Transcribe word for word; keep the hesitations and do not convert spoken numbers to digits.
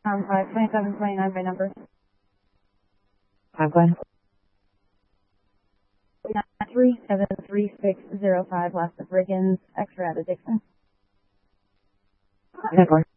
Um, uh, twenty-seven twenty-nine by number. I'm going. three seven three six zero five, last of Riggins, X-ray out of Dixon. Network.